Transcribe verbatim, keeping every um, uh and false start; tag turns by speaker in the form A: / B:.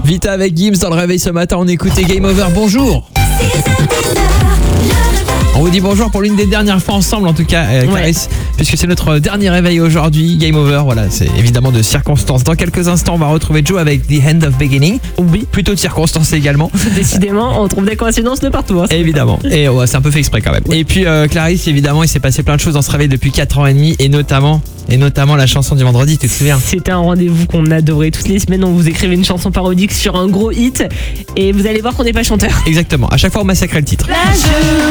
A: Vita avec Gims dans le réveil ce matin, on écoutait Game Over, bonjour. On vous dit bonjour pour l'une des dernières fois ensemble en tout cas, euh, Clarisse, ouais. Puisque c'est notre dernier réveil aujourd'hui, Game Over, voilà, c'est évidemment de circonstances. Dans quelques instants, on va retrouver Joe avec The End of Beginning. Oui, plutôt de circonstances également.
B: Décidément, on trouve des coïncidences de partout. Hein,
A: évidemment, et ouais, c'est un peu fait exprès quand même. Et puis euh, Clarisse, évidemment, il s'est passé plein de choses dans ce réveil depuis quatre ans et demi, et notamment... Et notamment la chanson du vendredi, tu te souviens?
B: C'était un rendez-vous qu'on adorait toutes les semaines. On vous écrivait une chanson parodique sur un gros hit. Et vous allez voir qu'on n'est pas chanteur.
A: Exactement, à chaque fois on massacrait le titre.